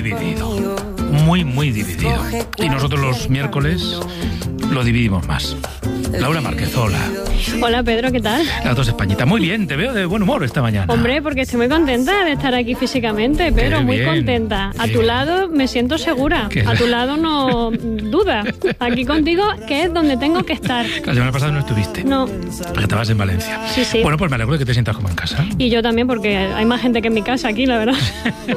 dividido. Muy, muy dividido. Y nosotros los miércoles lo dividimos más. Laura Márquez, hola. Hola Pedro, ¿qué tal? Las dos Españitas. Muy bien, te veo de buen humor esta mañana. Hombre, porque estoy muy contenta de estar aquí físicamente, Pedro, muy contenta. A tu lado me siento segura, a tu lado no duda. Aquí contigo, que es donde tengo que estar. La semana pasada no estuviste. No. Porque estabas en Valencia. Sí, sí. Bueno, pues me alegro de que te sientas como en casa. Y yo también, porque hay más gente que en mi casa aquí, la verdad.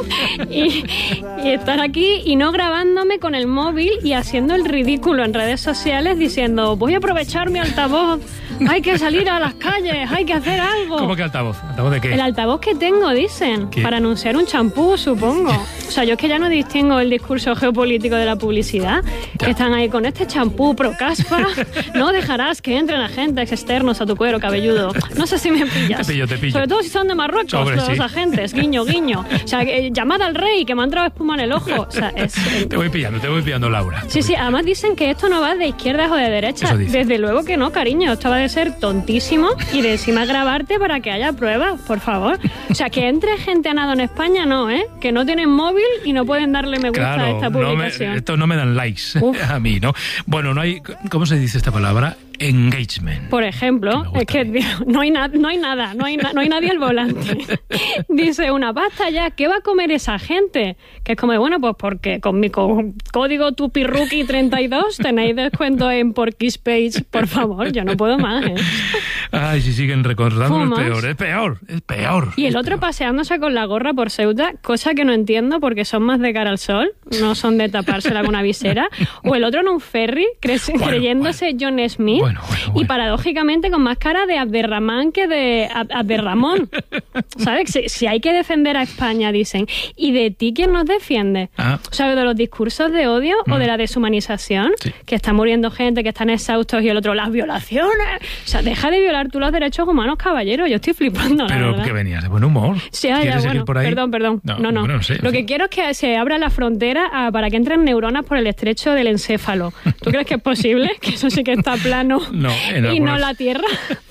y estar aquí y no grabándome con el móvil y haciendo el ridículo en redes sociales diciendo, voy a aprovechar mi altavoz, hay que salir a las calles, hay que hacer algo. ¿Cómo que altavoz? ¿Altavoz de qué? El altavoz que tengo, dicen, ¿Qué? para anunciar un champú, supongo. O sea, yo es que ya no distingo el discurso geopolítico de la publicidad, ya. Que están ahí con este champú pro caspa, no dejarás que entren agentes externos a tu cuero cabelludo. No sé si me pillas. Te pillo. Sobre todo si son de Marruecos, Sobre, los sí. agentes, guiño, guiño. O sea, llamad al rey, que me ha entrado espuma en el ojo. O sea, es... Te voy pillando, Laura. Sí, además dicen que esto no va de izquierdas o de derechas. Eso dice. Desde luego que no, cariño. Esto va de ser tontísimo y de encima grabarte para que haya pruebas, por favor. O sea, que entre gente a nado en España, no, ¿eh? Que no tienen móvil y no pueden darle me gusta a esta publicación. Esto no me dan likes a mí, ¿no? Bueno, no hay... ¿Cómo se dice esta palabra? Engagement. Por ejemplo, es que no hay nadie al volante. Dice una, basta ya, ¿qué va a comer esa gente? Que es como, bueno, pues porque con mi código Tupiruki32 tenéis descuento en Porky's Page, por favor, yo no puedo más, ¿eh? Ay, si siguen recordando, es peor. Y el otro paseándose con la gorra por Ceuta, cosa que no entiendo porque son más de cara al sol, no son de tapársela con una visera. O el otro en un ferry, creyéndose John Smith. Bueno. Y paradójicamente con más cara de Abderramán que de Abderramón. ¿Sabes? Si hay que defender a España, dicen. ¿Y de ti quién nos defiende? O sea, de los discursos de odio o de la deshumanización, sí. Que está muriendo gente, que están exhaustos y el otro, las violaciones. O sea, deja de violar tú los derechos humanos, caballero. Yo estoy flipando, la verdad. Pero que venías de buen humor. Sí, ya, bueno, por ahí? Perdón. No. Bueno, no sé, Lo que quiero es que se abra la frontera para que entren neuronas por el estrecho del encéfalo. ¿Tú crees que es posible? Que eso sí que está plano. No, no la Tierra.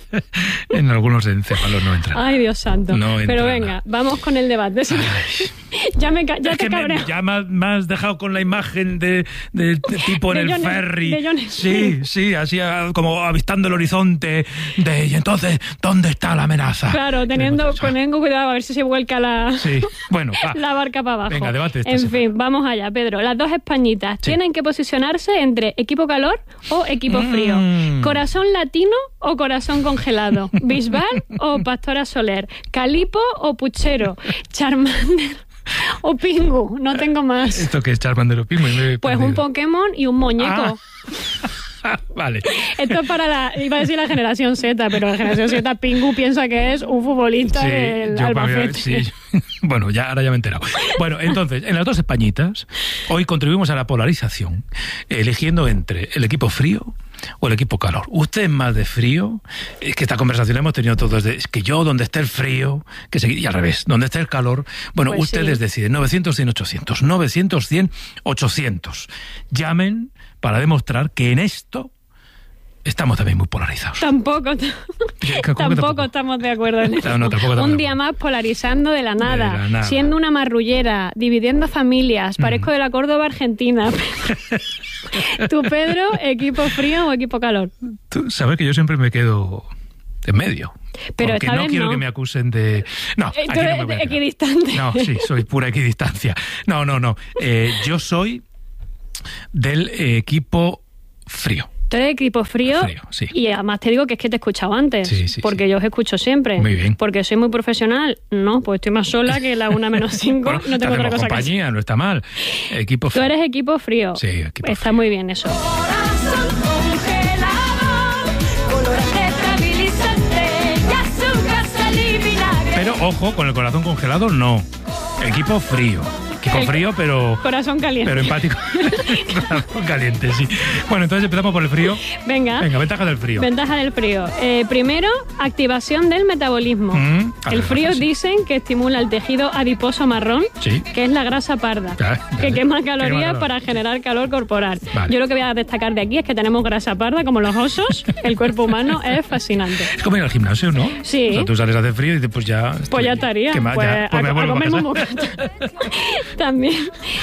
En algunos encéfalos no entra. Ay, Dios santo. No entra. Pero venga, vamos con el debate. Ya te cabreo. Ya me has dejado con la imagen del tipo en el ferry. Sí, así como avistando el horizonte. Y entonces, ¿dónde está la amenaza? Claro, teniendo cuidado a ver si se vuelca la barca para abajo. Venga, debate. En fin, vamos allá, Pedro. Las dos Españitas tienen que posicionarse entre equipo calor o equipo frío. Corazón latino o corazón congelado. Bisbal o Pastora Soler. Calipo o Puchero. Charmander o Pingu. No tengo más. ¿Esto qué es Charmander o Pingu? Pues un Pokémon y un muñeco. Vale. Esto es para iba a decir la generación Z, pero la generación Z, Pingu piensa que es un futbolista del Albacete. Sí. Bueno, ahora ya me he enterado. Bueno, entonces, en las dos Españitas, hoy contribuimos a la polarización, eligiendo entre el equipo frío o el equipo calor. Usted es más de frío, es que esta conversación la hemos tenido todos, es que yo, donde esté el frío, y al revés, donde esté el calor, bueno, pues ustedes deciden, 900-100-800, 900-100-800. Llamen para demostrar que en esto estamos también muy polarizados. Tampoco estamos de acuerdo en eso. Tampoco. Un día más polarizando de la nada, siendo una marrullera, dividiendo familias, parezco de la Córdoba Argentina. ¿Tú, Pedro, equipo frío o equipo calor? Tú sabes que yo siempre me quedo en medio. Pero porque no quiero que me acusen de... No, aquí ¿tú eres no me voy a equidistante? No, sí, soy pura equidistancia. No. Yo soy del equipo frío. Tú eres de equipo frío, sí. Y además te digo que es que te he escuchado antes, sí, porque yo os escucho siempre. Muy bien. Porque soy muy profesional. No, pues estoy más sola que la 1 menos 5, bueno, no tengo otra cosa compañía, que hacer. No está mal. Equipo frío. Tú eres equipo frío. Sí, equipo frío. Está muy bien eso. Pero ojo, con el corazón congelado no. Equipo frío. Equipo frío, pero... Corazón caliente. Pero empático. Corazón caliente, sí. Bueno, entonces empezamos por el frío. Venga, ventaja del frío. Ventaja del frío. Primero, activación del metabolismo. El frío dicen que estimula el tejido adiposo marrón, que es la grasa parda, que quema calorías para generar calor corporal. Vale. Yo lo que voy a destacar de aquí es que tenemos grasa parda como los osos. El cuerpo humano es fascinante. Es como ir al gimnasio, ¿no? Sí. O sea, tú sales a hacer frío y dices, pues ya... Pues ya estaría. Pues a comerme un bocata. También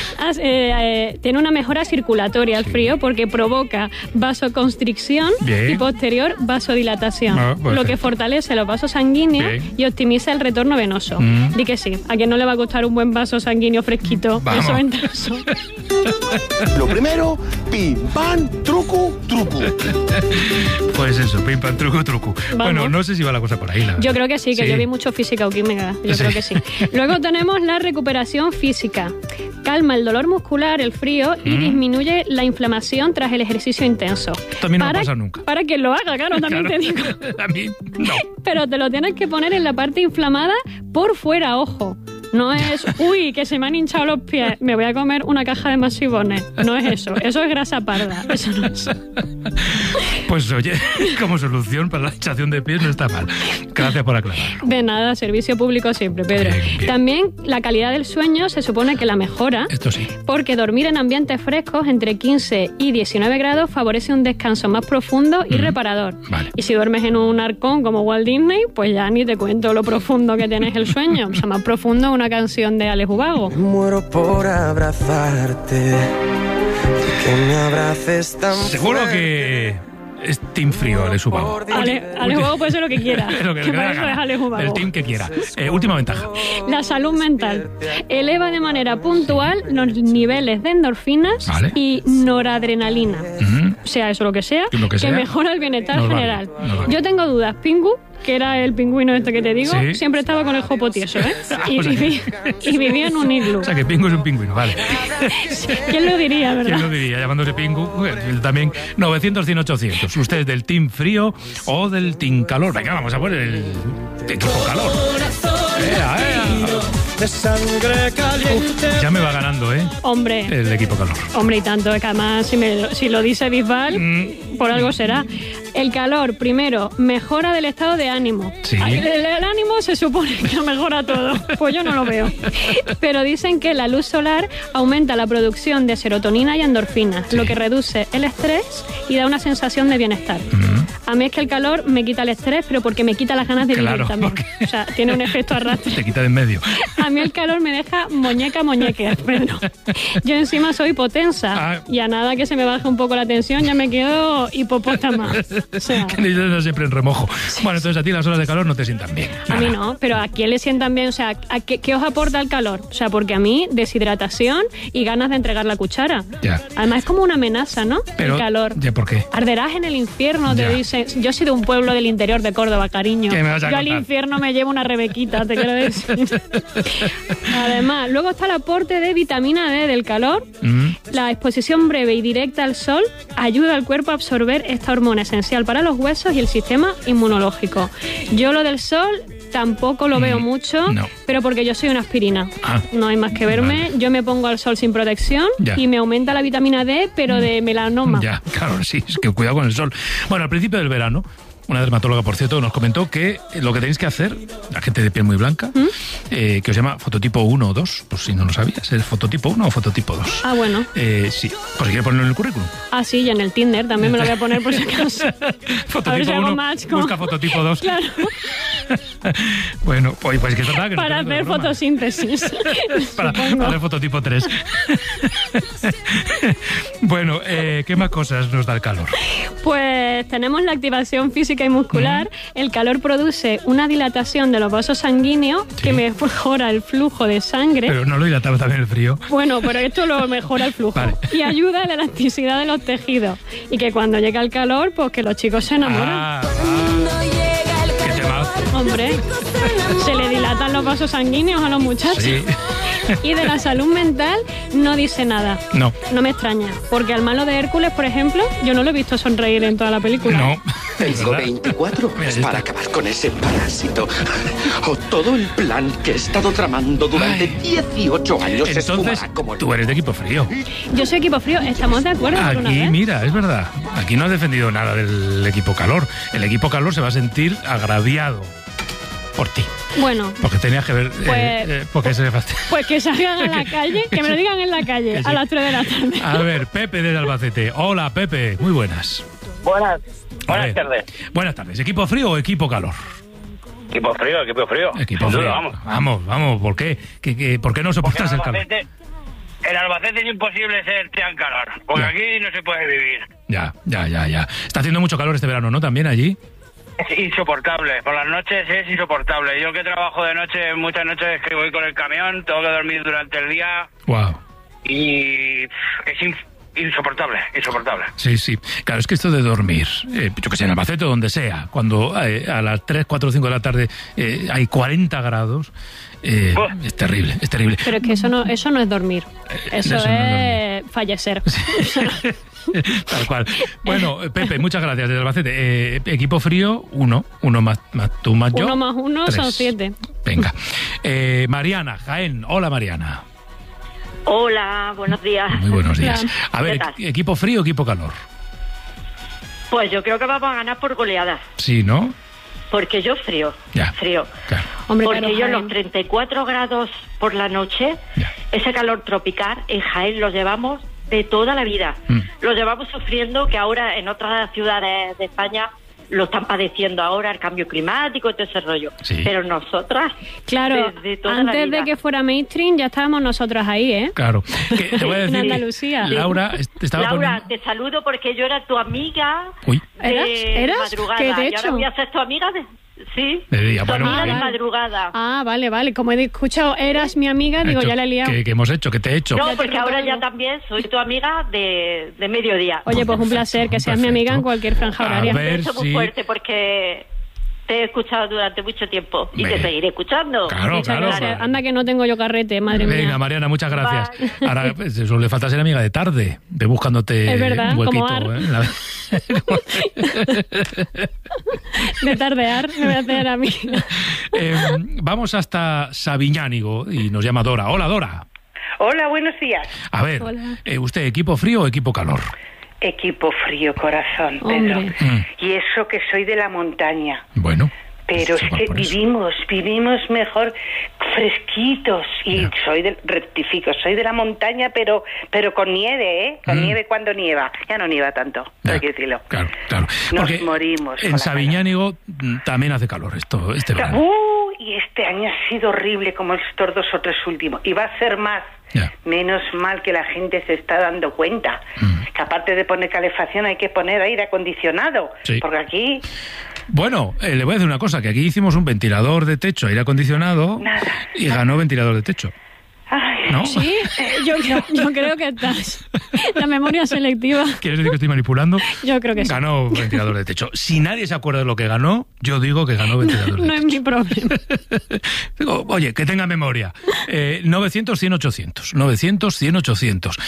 Tiene una mejora circulatoria el frío porque provoca vasoconstricción y posterior vasodilatación, lo que fortalece los vasos sanguíneos y optimiza el retorno venoso. Di que sí, a quien no le va a costar un buen vaso sanguíneo fresquito. Eso es Lo primero, pim, pam, truco, truco. Pues eso, pim, pam, truco, truco. Bueno, no sé si va la cosa por ahí. Yo creo que sí, que yo vi mucho física o química. Yo creo que sí. Luego tenemos la recuperación física. Calma el dolor muscular, el frío, y disminuye la inflamación tras el ejercicio intenso. También no pasa nunca. Para quien lo haga, claro, también te digo. A mí, no. Pero te lo tienes que poner en la parte inflamada por fuera, ojo. No es, uy, que se me han hinchado los pies, me voy a comer una caja de masivones. No es eso es grasa parda. Eso no es. Pues oye, como solución para la hinchación de pies no está mal. Gracias por aclararlo. De nada, servicio público siempre, Pedro. Bien. También la calidad del sueño se supone que la mejora. Esto sí. Porque dormir en ambientes frescos entre 15 y 19 grados favorece un descanso más profundo y reparador. Vale. Y si duermes en un arcón como Walt Disney, pues ya ni te cuento lo profundo que tienes el sueño. O sea, más profundo una canción de Alex Ubago. Me muero por abrazarte, que me abraces tan seguro fuerte. Que es team frío, Alex Ubago. Alex Ubago puede ser lo que quiera. Lo que para eso es Alex Ubago. El team que quiera. Última ventaja. La salud mental. Eleva de manera puntual los niveles de endorfinas y noradrenalina. O sea, eso lo que sea, que mejora el bienestar general. Yo tengo dudas. Pingu, que era el pingüino este que te digo, siempre estaba con el jopo tieso, ¿eh? Y vivía en un iglú. O sea, que Pingu es un pingüino, vale. ¿Quién lo diría, verdad? ¿Quién lo diría? Llamándose Pingu, también 900, 100, 800. ¿Usted es del team frío o del team calor? Venga, vamos a poner el equipo calor. De sangre caliente. Ya me va ganando, Hombre. El equipo calor. Hombre, y tanto, que además si lo dice Bisbal, por algo será. El calor, primero, mejora del estado de ánimo. Sí. El ánimo se supone que mejora todo. Pues yo no lo veo. Pero dicen que la luz solar aumenta la producción de serotonina y endorfinas, lo que reduce el estrés y da una sensación de bienestar. A mí es que el calor me quita el estrés, pero porque me quita las ganas de vivir también. O sea, tiene un efecto arrastre. Te quita de en medio. A mí el calor me deja muñeque, Pedro. Yo encima soy hipotensa y a nada que se me baje un poco la tensión ya me quedo hipopótama. O sea, que necesitas siempre en remojo. Bueno, entonces a ti las horas de calor no te sientan bien. A mí no, pero ¿a quién le sientan bien? O sea, ¿qué os aporta el calor? O sea, porque a mí deshidratación y ganas de entregar la cuchara. Ya. Además es como una amenaza, ¿no? Pero, el calor. ¿Ya por qué? Arderás en el infierno, te dicen. Yo soy de un pueblo del interior de Córdoba, cariño. ¿Qué me vas a Yo contar? al infierno me llevo una rebequita, te quiero decir. Además, luego está el aporte de vitamina D del calor. La exposición breve y directa al sol ayuda al cuerpo a absorber esta hormona esencial para los huesos y el sistema inmunológico. Yo lo del sol tampoco lo veo mucho, pero porque yo soy una aspirina. No hay más que verme. Vale. Yo me pongo al sol sin protección y me aumenta la vitamina D, pero de melanoma. Ya, claro, sí, es que cuidado con el sol. Bueno, al principio del verano, una dermatóloga, por cierto, nos comentó que lo que tenéis que hacer, la gente de piel muy blanca, que os llama fototipo 1 o 2, por si no lo sabías, ¿es fototipo 1 o fototipo 2? Ah, bueno. Sí, por si quieres ponerlo en el currículum. Ah, sí, y en el Tinder también me lo voy a poner por si acaso. Fototipo a ver si 1, hago match con... busca fototipo 2. Claro. Bueno, pues que es verdad que para hacer fotosíntesis. para hacer fototipo 3. Bueno, ¿qué más cosas nos da el calor? Pues tenemos la activación física y muscular. El calor produce una dilatación de los vasos sanguíneos que mejora el flujo de sangre. Pero no lo dilataba también el frío. Bueno, pero esto lo mejora el flujo. Vale. Y ayuda a la elasticidad de los tejidos. Y que cuando llega el calor, pues que los chicos se enamoran. ¿Qué te va? Hombre, se le dilatan los vasos sanguíneos a los muchachos. Sí. Y de la salud mental no dice nada. No. No me extraña. Porque al malo de Hércules, por ejemplo, yo no lo he visto sonreír en toda la película. No. Tengo 24 horas para acabar con ese parásito. Todo el plan que he estado tramando durante 18 años. Entonces, como tú eres de equipo frío. Yo soy equipo frío. Estamos de acuerdo. Aquí, una vez. Mira, es verdad. Aquí no has defendido nada del equipo calor. El equipo calor se va a sentir agraviado por ti. Bueno. Porque tenías que ver... Pues que salgan a la calle, que me lo digan en la calle, a las 3 de la tarde. A ver, Pepe desde Albacete. Hola, Pepe. Muy buenas. Buenas tardes. Buenas tardes. ¿Equipo frío o equipo calor? Equipo frío. Equipo frío. Vamos. ¿Por qué? ¿Por qué no soportas el calor? En Albacete es imposible ser tan calor, porque aquí no se puede vivir. Ya. Está haciendo mucho calor este verano, ¿no? También allí. Es insoportable, por las noches es insoportable. Yo que trabajo de noche, muchas noches que voy con el camión, tengo que dormir durante el día. Wow. Y es insoportable. Sí. Claro, es que esto de dormir, yo que sé, en Albacete o donde sea, cuando a las 3, 4, 5 de la tarde hay 40 grados, es terrible. Pero es que eso no es dormir. Eso es fallecer. Tal cual. Bueno, Pepe, muchas gracias desde Albacete. Equipo frío, uno más tú más yo. 1 más 1 3. son 7. Venga. Mariana, Jaén. Hola, Mariana. Hola, buenos días. Muy buenos días. Hola. A ver, ¿equipo frío o equipo calor? Pues yo creo que vamos a ganar por goleadas. Sí, ¿no? Porque yo frío. Claro. Hombre, porque claro, yo Jaén. los 34 grados por la noche, ese calor tropical, en Jaén lo llevamos de toda la vida. Lo llevamos sufriendo, que ahora en otras ciudades de España lo están padeciendo ahora, el cambio climático y todo ese rollo. Sí. Pero nosotras, Claro, desde toda la antes vida. de que fuera mainstream ya estábamos nosotras ahí, ¿eh? Claro. Que te voy a decir, En Andalucía. Laura, estaba Laura, poniendo... te saludo porque yo era tu amiga Uy. de ¿Eras? madrugada. ¿Qué de Y ahora hecho? voy a ser tu amiga de... Sí, De día. tu Bueno, amiga de bien. madrugada. Ah, vale. Como he escuchado, eras mi amiga, digo, Hecho. ya la he liado. ¿Qué hemos hecho? ¿Qué te he hecho? No, porque ahora ya también soy tu amiga de mediodía. Oye, pues un placer que seas mi amiga en cualquier franja A horaria. ver. Un beso muy sí. fuerte porque te he escuchado durante mucho tiempo y te seguiré escuchando. Claro, Muchas claro. gracias. Anda que no tengo yo carrete, madre Venga, mía. Mariana, muchas gracias. Bye. Ahora, pues, eso le falta ser amiga de tarde. Ve buscándote Es verdad, un huequito. como Ar. ¿eh? De tardear, me voy a hacer amiga. Vamos hasta Sabiñánigo y nos llama Dora. Hola, Dora. Hola, buenos días. A ver, Hola. ¿usted equipo frío o equipo calor? Equipo frío, corazón, Pedro. Hombre. Y eso que soy de la montaña. Bueno. Pero pues es igual que por eso. vivimos mejor fresquitos. Y Ya. rectifico, soy de la montaña, pero con nieve, ¿eh? Con nieve cuando nieva. Ya no nieva tanto, Ya, hay que decirlo. Claro. Nos Porque morimos. con En la Sabiñánigo también hace calor este calor. verano. Y este año ha sido horrible como estos 2 o 3 últimos. Y va a ser más. Ya. Menos mal que la gente se está dando cuenta. Que aparte de poner calefacción hay que poner aire acondicionado. Sí. Porque aquí... Bueno, le voy a decir una cosa, que aquí hicimos un ventilador de techo, aire acondicionado, Nada. y ganó ventilador de techo. Ay, ¿No? Sí, yo creo que estás. La memoria selectiva, ¿Quieres decir que estoy manipulando? yo creo que sí. Ganó ventilador de techo. Si nadie se acuerda de lo que ganó, yo digo que ganó ventilador de No es techo. mi problema. Digo, oye, que tenga memoria. 900-100-800. 900-100-800.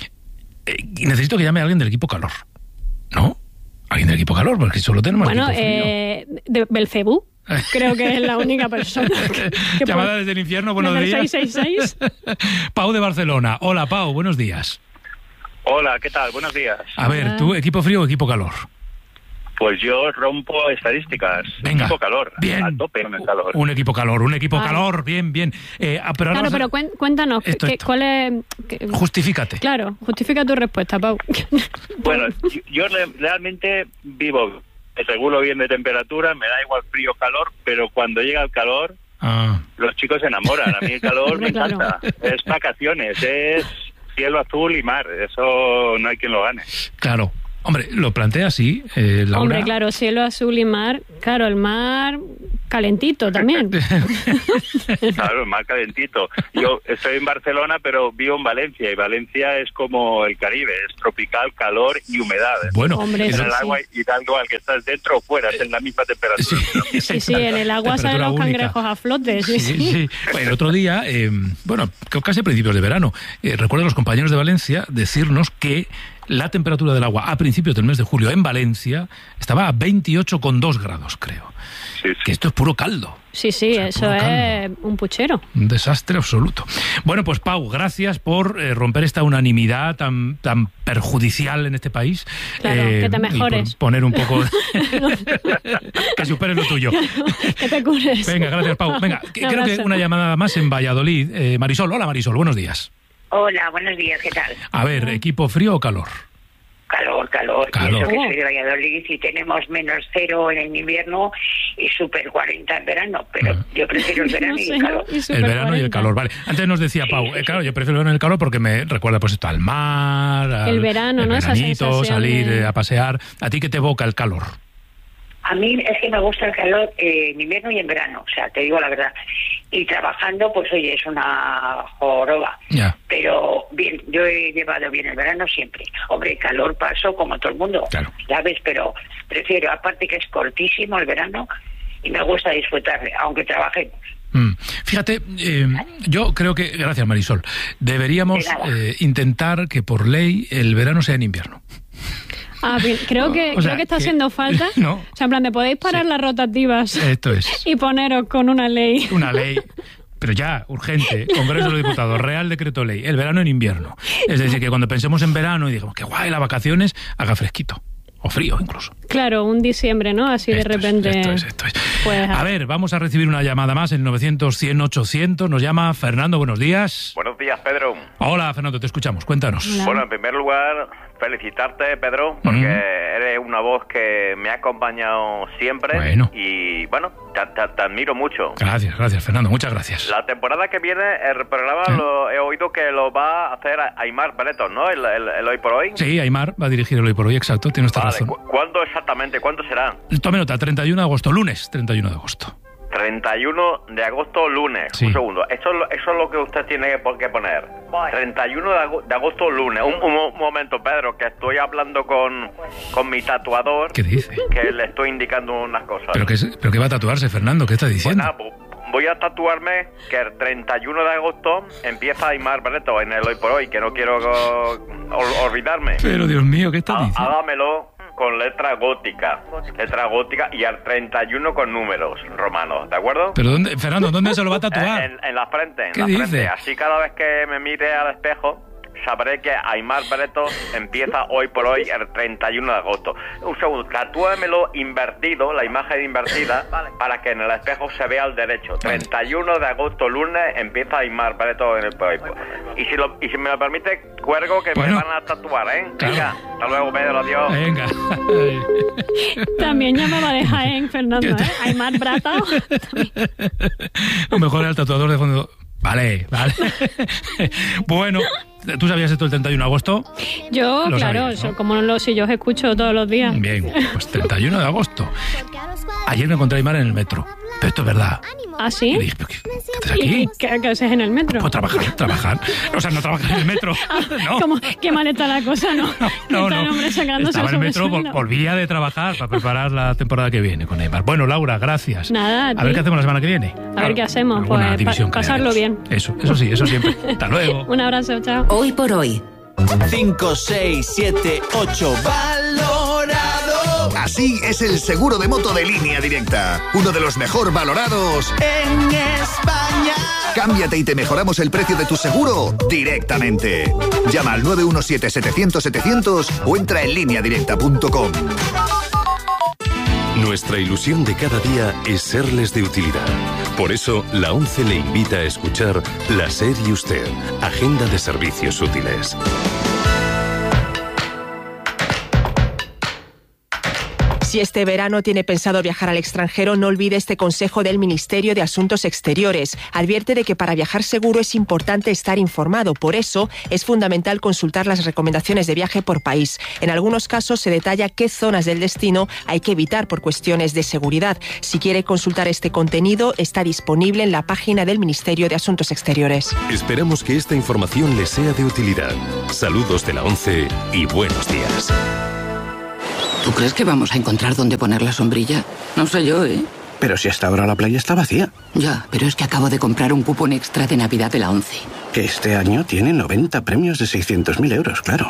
Y necesito que llame a alguien del equipo calor. ¿No? Alguien del equipo calor, porque solo tenemos Bueno, equipo frío. de Belcebú, creo que es la única persona que Llamada puede- desde el infierno, buenos desde el días. 666. Pau de Barcelona. Hola, Pau, buenos días. Hola, ¿qué tal? Buenos días. A ver, ¿tú equipo frío o equipo calor? Pues yo rompo estadísticas. Venga. Equipo calor. Bien. A tope con el calor. Un equipo Vale. calor, bien. Pero ahora Claro, pero cuéntanos, Esto. ¿cuál es...? Justifícate. Claro, justifica tu respuesta, Pau. Bueno, yo realmente vivo, me regulo bien de temperatura, me da igual frío o calor, pero cuando llega el calor, Ah, los chicos se enamoran. A mí el calor me Claro. encanta. Es vacaciones, es cielo azul y mar. Eso no hay quien lo gane. claro. Hombre, lo plantea así, Laura. Hombre, claro, cielo azul y mar. Claro, el mar calentito también. Claro, el mar calentito. Yo estoy en Barcelona, pero vivo en Valencia, y Valencia es como el Caribe, es tropical, calor y humedad. Bueno, Hombre, En sí, el agua, y da igual que estás dentro o fuera, es en la misma temperatura. Sí, en el agua salen los cangrejos a flote. Sí. Bueno, el otro día, casi a principios de verano, recuerdo a los compañeros de Valencia decirnos que la temperatura del agua a principios del mes de julio en Valencia estaba a 28,2 grados, creo. Sí, Que esto es puro caldo. Sí, O sea, eso puro es caldo. un puchero. Un desastre absoluto. Bueno, pues Pau, gracias por romper esta unanimidad tan perjudicial en este país. Claro, que te y mejores. por poner un poco... que superes lo tuyo. Que te cures. Venga, gracias, Pau. Venga, Un creo que abrazo. una llamada más en Valladolid. Marisol, hola Marisol, buenos días. Hola, buenos días, ¿qué tal? A ver, ¿equipo frío o calor? calor. Y eso que soy de Valladolid y tenemos -0 en el invierno y super 40 en verano, pero yo prefiero el verano y el calor. El verano y el calor, vale. Antes nos decía Pau, claro, yo prefiero el verano y el calor porque me recuerda pues esto al mar, el verano, ¿no? veranito, salir a pasear. ¿A ti qué te evoca el calor? A mí es que me gusta el calor en invierno y en verano, o sea, te digo la verdad. Y trabajando, pues oye, es una joroba. Ya. Pero bien, yo he llevado bien el verano siempre. Hombre, calor paso como todo el mundo, claro. ¿Sabes? Pero prefiero, aparte que es cortísimo el verano y me gusta disfrutarle, aunque trabajemos. Fíjate, yo creo que, gracias Marisol, deberíamos intentar que por ley el verano sea en invierno. Bien. Creo que está haciendo falta. No. O sea, en plan, de podéis parar las rotativas. Esto es. Y poneros con una ley. Una ley. Pero ya, urgente, Congreso de los Diputados, Real Decreto Ley, el verano en invierno. Es decir, que cuando pensemos en verano y digamos que guay, las vacaciones, haga fresquito. O frío, incluso. Claro, un diciembre, ¿no? Así de repente. Esto es. Pues, a ver, vamos a recibir una llamada más, el 900-100-800. Nos llama Fernando, buenos días. Buenos días, Pedro. Hola, Fernando, te escuchamos, cuéntanos. Hola. Bueno, en primer lugar, felicitarte, Pedro, porque eres una voz que me ha acompañado siempre. Bueno. Y, bueno, te admiro mucho. Gracias, Fernando, muchas gracias. La temporada que viene, el programa he oído que lo va a hacer Aimar Breton, ¿no? El Hoy por Hoy. Sí, Aimar va a dirigir el Hoy por Hoy, exacto, tiene esta razón. ¿Cuándo exactamente? ¿Cuándo será? Tome nota, 31 de agosto, lunes 31 de agosto. 31 de agosto, lunes. Sí. Un segundo. Eso es lo que usted tiene que poner. 31 de agosto, lunes. Un momento, Pedro, que estoy hablando con mi tatuador. ¿Qué dice? Que le estoy indicando unas cosas. ¿Pero qué va a tatuarse, Fernando? ¿Qué está diciendo? Pues nada, voy a tatuarme que el 31 de agosto empieza Aimar Breton en el Hoy por Hoy, que no quiero olvidarme. Pero, Dios mío, ¿qué está diciendo? Hágamelo con letra gótica y al 31 con números romanos, ¿de acuerdo? Pero Fernando, ¿dónde se lo va a tatuar? En la frente, ¿Qué dice? frente. Así cada vez que me mire al espejo sabré que Aimar Breton empieza Hoy por Hoy el 31 de agosto. Un segundo, tatúamelo invertido, la imagen invertida, para que en el espejo se vea al derecho. 31 de agosto, lunes, empieza Aimar Breton en el Hoy. Y si me lo permite, cuelgo que me van a tatuar, ¿eh? Claro. Venga, hasta luego, Pedro, adiós. Venga. También llamaba de Jaén, Fernando, ¿eh? Aimar Breton. O mejor el tatuador de fondo. Vale. Bueno, ¿tú sabías esto el 31 de agosto? Yo, claro, sabías, ¿no? Si yo os escucho todos los días. Bien, pues 31 de agosto. Ayer me encontré a Aimar en el metro. Pero esto es verdad. ¿Ah, sí? Y dije, ¿qué haces aquí? ¿Qué haces en el metro? Pues trabajar. O sea, no trabajar en el metro. No. ¿Cómo? Qué mal está la cosa, ¿no? No. Está el hombre sacándose Estaba en el metro, sueldo. volvía de trabajar para preparar la temporada que viene con Aimar. Bueno, Laura, gracias. Nada, a ver qué hacemos la semana que viene. A ver qué hacemos. Alguna Pues división pasarlo bien. Eso sí, eso siempre. Hasta luego. Un abrazo, chao. Hoy por Hoy. 5, 6, 7, 8. ¡Valorado! Así es el seguro de moto de Línea Directa. Uno de los mejor valorados en España. Cámbiate y te mejoramos el precio de tu seguro directamente. Llama al 917-700-700 o entra en lineadirecta.com. Nuestra ilusión de cada día es serles de utilidad. Por eso, la ONCE le invita a escuchar La SER y Usted, Agenda de Servicios Útiles. Si este verano tiene pensado viajar al extranjero, no olvide este consejo del Ministerio de Asuntos Exteriores. Advierte de que para viajar seguro es importante estar informado. Por eso, es fundamental consultar las recomendaciones de viaje por país. En algunos casos se detalla qué zonas del destino hay que evitar por cuestiones de seguridad. Si quiere consultar este contenido, está disponible en la página del Ministerio de Asuntos Exteriores. Esperamos que esta información les sea de utilidad. Saludos de la ONCE y buenos días. ¿Tú crees que vamos a encontrar dónde poner la sombrilla? No sé yo, ¿eh? Pero si hasta ahora la playa está vacía. Ya, pero es que acabo de comprar un cupón extra de Navidad de la ONCE. Que este año tiene 90 premios de 600.000 euros, claro.